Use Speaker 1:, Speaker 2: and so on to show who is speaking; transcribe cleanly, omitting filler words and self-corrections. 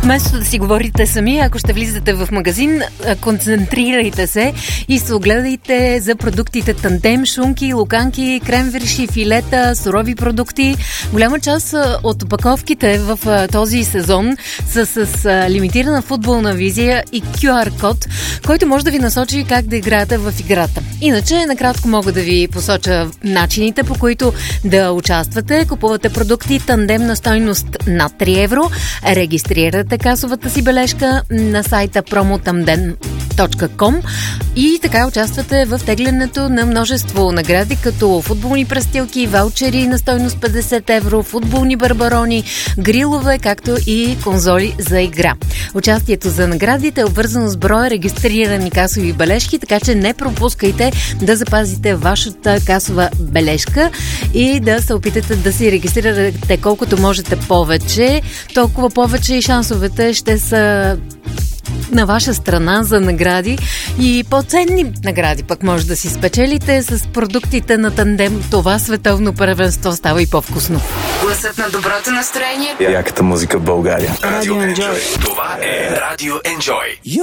Speaker 1: Вместо да си говорите сами, ако ще влизате в магазин, концентрирайте се и се огледайте за продуктите тандем, шунки, луканки, кремвирши, филета, сурови продукти. Голяма част от опаковките в този сезон са с лимитирана футболна визия и QR код, който може да ви насочи как да играете в играта. Иначе, накратко мога да ви посоча начините, по които да участвате. Купувате продукти тандем на стойност над 3 евро, регистрирате касовата си бележка на сайта promotandem.com и така участвате в теглянето на множество награди, като футболни престилки, ваучери на стойност 50 евро, футболни барбарони, грилове, както и конзоли за игра. Участието за наградите е обвързано с броя регистрирани касови бележки, така че не пропускайте да запазите вашата касова бележка и да се опитате да си регистрирате колкото можете повече, толкова повече и шансовете ще са на ваша страна за награди и по-ценни награди пък може да си спечелите с продуктите на тандем. Това световно първенство става и по-вкусно.
Speaker 2: Гласът на доброто настроение.
Speaker 3: Яката музика в България.
Speaker 4: Радио Enjoy.
Speaker 5: Това е Радио Enjoy.